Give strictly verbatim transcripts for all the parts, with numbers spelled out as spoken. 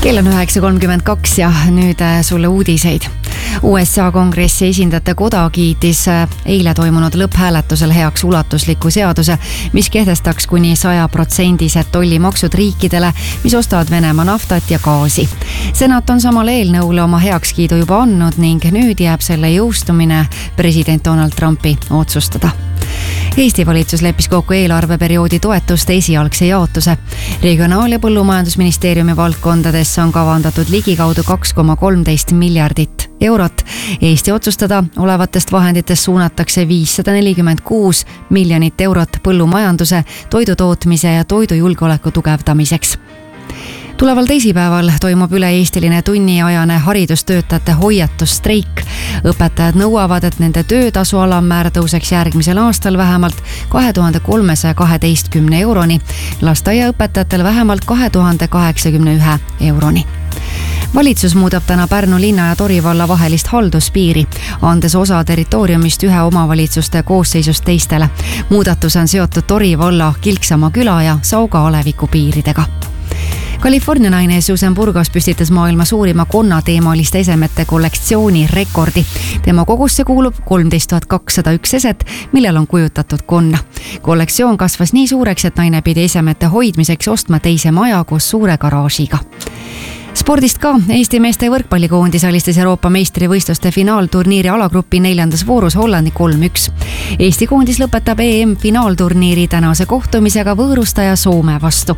Kell on üheksa kolmkümmend kaks ja nüüd sulle uudiseid. U S A kongressi esindajate koda kiitis eile toimunud lõpphääletusel heaks ulatusliku seaduse, mis kehtestaks kuni saja protsendised tollimaksud riikidele, mis ostavad Venemaa naftat ja gaasi. Senat on samal eelnõule oma heakskiidu juba andnud ning nüüd jääb selle jõustumine president Donald Trumpi otsustada. Eesti valitsus leppis kokku eelarveperioodi toetuste esialgse jaotuse. Regionaal- ja põllumajandusministeeriumi valdkondades on kavandatud ligikaudu kaks koma kolmteist miljardit eurot. Eesti otsustada olevatest vahenditest suunatakse viissada nelikümmend kuus miljonit eurot põllumajanduse, toidutootmise ja toidujulgeoleku tugevdamiseks. Tuleval teisipäeval toimub üle-eestiline tunniajane haridustöötajate hoiatusstreik. Õpetajad nõuavad, et nende töötasu alammäär tõuseks järgmisel aastal vähemalt kahe tuhande kolmesaja kaheteistkümne euroni, lasteaiaõpetajatel vähemalt kahe tuhande kaheksakümne ühe euroni. Valitsus muudab täna Pärnu linna ja Tori valla vahelist halduspiiri, andes osa territooriumist ühe omavalitsuste koosseisust teistele. Muudatus on seotud Tori valla Kilksamaa küla ja Sauga aleviku piiridega. California naine Susan Burgos püstitas maailma suurima konnateemaliste esemete kollektsiooni rekordi. Tema kogusse kuulub kolmteist tuhat kakssada üks eset, millel on kujutatud konna. Kollektsioon kasvas nii suureks, et naine pidi esemete hoidmiseks ostma teise maja koos suure garaažiga. Spordist ka. Eesti meeste võrkpallikoondis alistas Euroopa meistrivõistluste finaalturniiri alagrupi neljandas voorus Hollandi kolm üks. Eesti koondis lõpetab E M finaalturniiri tänase kohtumisega võõrustaja Soome vastu.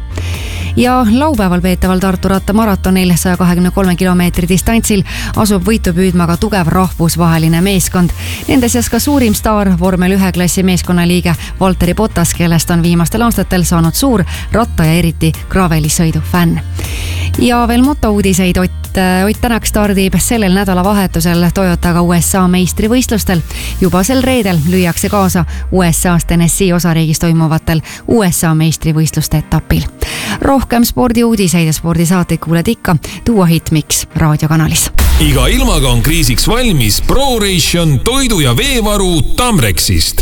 Ja laupäeval peetaval Tartu rattamaratonil saja kahekümne kolme kilomeetri distantsil asub võitu püüdma ka tugev rahvusvaheline meeskond. Nende seas ka suurim staar vormel ühe klassi meeskonnaliige Valtteri Bottas, kellest on viimastel aastatel saanud suur ratta ja eriti gravelisõidu fänn. Ja veel motouudiseid. Ott, Ott Tänak stardib sellel nädalavahetusel Toyotaga U S A meistrivõistlustel. Juba sel reedel lüüakse kaasa U S A's Tennessee osariigis toimuvatel U S A meistrivõistluste etapil. Rohkem spordiuudiseid ja spordisaateid kuuled ikka Duo Hitmix raadiokanalis. Iga ilmaga on kriisiks valmis ProRation toidu- ja veevaru Tamrexist.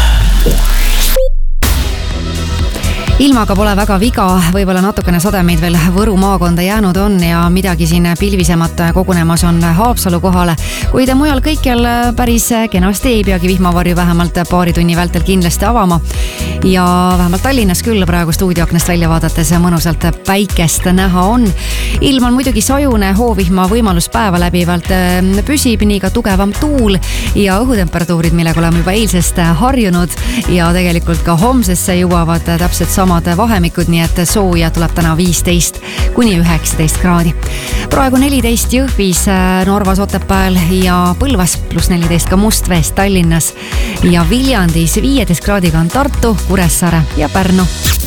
Ilmaga pole väga viga, võibolla natukene sademeid veel Võru maakonda jäänud on ja midagi siin pilvisemat kogunemas on Haapsalu kohale. Kuid mujal kõikjal päris kenasti ei peagi vihmavarju vähemalt paari tunni vältel kindlasti avama. Ja vähemalt Tallinnas küll praegu stuudioaknast välja vaadates mõnusalt päikest näha on. Ilm on muidugi sajune, hoovihma võimalus päeva läbivalt püsib, nii ka tugevam tuul ja õhutemperatuurid, millega oleme juba eilsest harjunud ja tegelikult ka homsesse jõuavad täpselt sama vahemikud, nii et sooja tuleb täna viisteist kuni üheksateist kraadi. Praegu neliteist Jõhvis, Norvas, Otepääl ja Põlvas, pluss neliteist ka Mustvees, Tallinnas ja Viljandis. viieteist kraadiga on Tartu, Kuressaare ja Pärnu.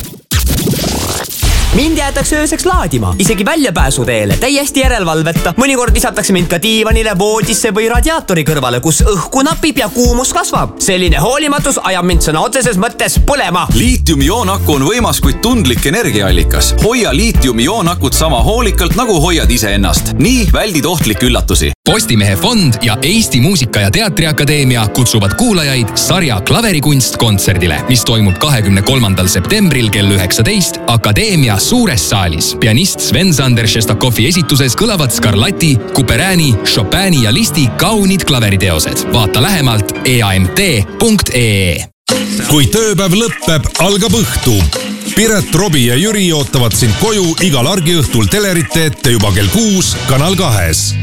Mind jäetakse ööseks laadima, isegi väljapääsuteele, täiesti järelevalveta. Mõnikord lisatakse mind ka diivanile, voodisse või radiaatori kõrvale, kus õhku napib ja kuumus kasvab. Selline hoolimatus ajab mind sõna otseses mõttes põlema. Liitium-ioonakku on võimas, kuid tundlik energiaallikas. Hoia liitium-ioonakut sama hoolikalt, nagu hoiad ise ennast. Nii väldid ohtlikke üllatusi. Postimehe fond ja Eesti Muusika- ja Teatriakadeemia kutsuvad kuulajaid sarja Klaverikunst kontserdile, mis toimub kahekümne kolmandal septembril kell üheksateist Akadeemia suures saalis. Pianist Sven-Sander Šestakovi esituses kõlavad Scarlatti, Couperini, Chopini ja Listi kaunid klaveriteosed. Vaata lähemalt e a m t punkt e e. Kui tööpäev lõppeb, algab õhtu. Piret, Robi ja Jüri ootavad sind koju igal argiõhtul telerite ette juba kell kuus Kanal kahes.